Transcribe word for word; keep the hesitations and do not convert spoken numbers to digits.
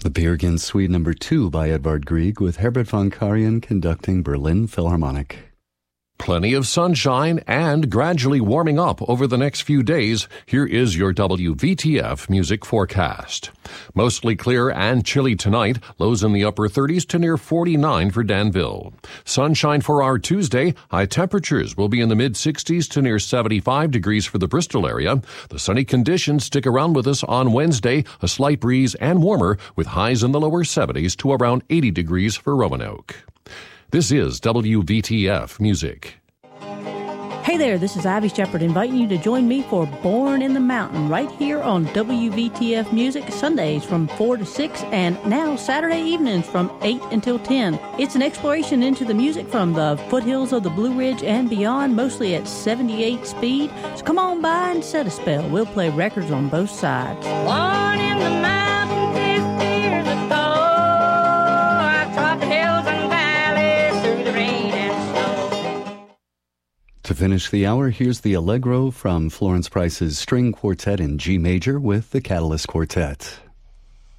The Peer Gynt Suite Number two by Edvard Grieg with Herbert von Karajan conducting Berlin Philharmonic. Plenty of sunshine and gradually warming up over the next few days. Here is your W V T F music forecast. Mostly clear and chilly tonight, lows in the upper thirties to near forty-nine for Danville. Sunshine for our Tuesday, high temperatures will be in the mid-sixties to near seventy-five degrees for the Bristol area. The sunny conditions stick around with us on Wednesday, a slight breeze and warmer with highs in the lower seventies to around eighty degrees for Roanoke. This is W V T F Music. Hey there, this is Ivy Shepherd inviting you to join me for Born in the Mountain right here on W V T F Music, Sundays from four to six and now Saturday evenings from eight until ten. It's an exploration into the music from the foothills of the Blue Ridge and beyond, mostly at seventy-eight speed. So come on by and set a spell. We'll play records on both sides. Born in the mountain fifty years ago, I trod the hills and valleys through the rain and snow. To finish the hour, here's the Allegro from Florence Price's String Quartet in G major with the Catalyst Quartet.